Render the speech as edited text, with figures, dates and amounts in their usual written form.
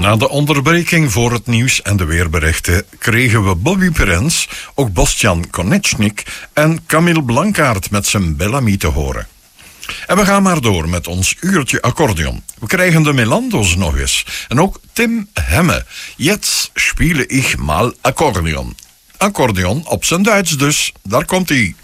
Na de onderbreking voor het nieuws en de weerberichten kregen we Bobby Perens, ook Boštjan Konečnik en Camille Blankaert met zijn Bellamy te horen. En we gaan maar door met ons uurtje accordeon. We krijgen de Melando's nog eens. En ook Tim Hemme. Jetzt spiele ich mal accordeon. Accordeon op zijn Duits dus. Daar komt-ie.